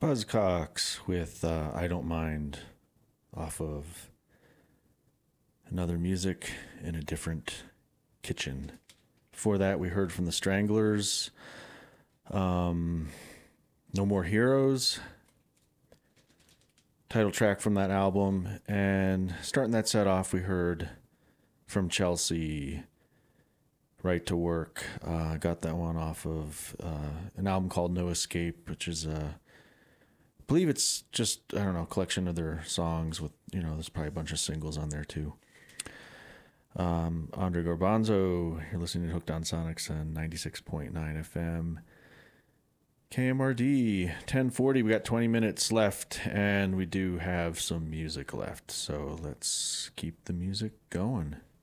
Buzzcocks with I Don't Mind off of Another Music in a Different Kitchen. Before that, we heard from the Stranglers, No More Heroes, title track from that album. And starting that set off, we heard from Chelsea, Right to Work. Got that one off of an album called No Escape, which is I believe it's just, I don't know, a collection of their songs with, there's probably a bunch of singles on there too. Andre Garbanzo, you're listening to Hooked on Sonics on 96.9 FM. KMRD 1040. We got 20 minutes left and we do have some music left. So let's keep the music going.